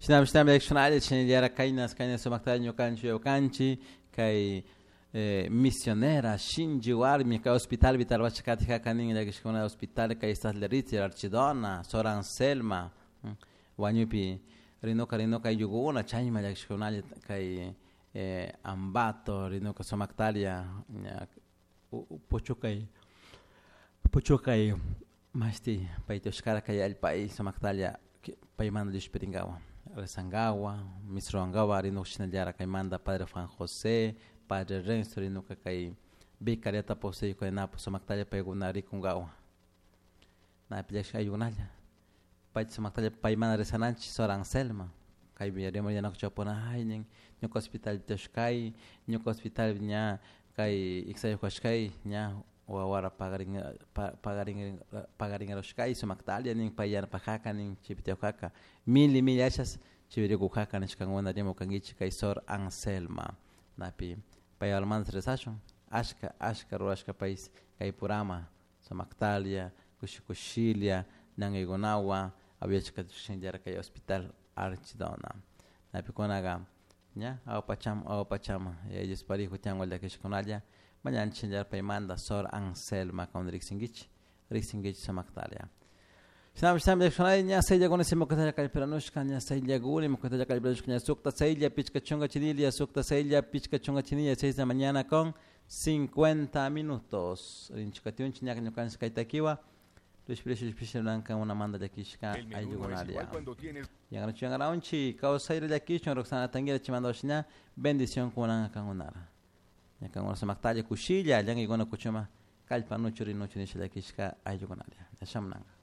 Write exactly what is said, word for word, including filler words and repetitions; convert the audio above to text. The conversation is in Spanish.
Shinam shinam eleccionaria chinillera kainas kainas somaktaño kanchi o kanchi kai eh, misionera shinji warmi kai hospital vital bachakati hakanin la kishkona hospital kai estas leriti archidona soran selma wanyupi rinoka rinoka yuguna chayma la kishkona kai eh, ambato rinoka somaktalia pochukai pochukai masti paitoshkara kai al país somaktalia paimando de Esperingawa Resangawa, Misro Angawa, Rino Chinallara Caimanda, Padre Juan José, Padre Renzo, Rino Cacai, Bicareta Posei, Coenapo, Somactalia Pegunari Kungawa. Na Piacha Yunalia, Pai Somactalia Paimana Resananchi, Soran Selma, Caibia Remoriano Chapona Haining, New Hospital Teshkai, New Hospital Nya, Kai Ixayo Kashkai, Nya, Wawara Pagaring Pagaring Pagaring Roshkai, Somactalia, Ning Payana Pahaka, Ning Chipiteokaka, Mili Miliachas, Chivirigu Haka, Nishkangona Demo Kangichi, Kaisor Anselma, Napi, Payalman Tresashon, Ashka, Ashka, Roashka Pais, Kaipurama, Somactalia, Kushikushilia, Nangigonawa, Aviachka Shinjara Kay Hospital Archidona, Napi Konaga, Nya, Ao Pacham, Ao Pachama, Yajis Pari, Hutiango de Kishkonalia. Mañana chinjar paimanda Sor Anselma con Rixingich, Rixingich Samactalia. Sam Sam de Shonai, nya seja con esse mocata calperanushka, nya seja guli, mocata calperanushka, nya sukta seja, pichka chunga chinilia, sukta seja, pichka chunga chinilia, seis de la mañana con cincuenta minutos. Rinchkation chinya kan skaitakiwa, Luis Precious Pichel Blanca, una manda de Kishka, ayugonalia. Yang chianga raunchi, causaire de Kishon, Roxana Tangira Chimandosina, bendición con una cangonara. Yang orang semak tanya kushilya, jangan ikut nak kucuma kalpa nucuri nucuri selagi sika ayu konalia. Asam nang.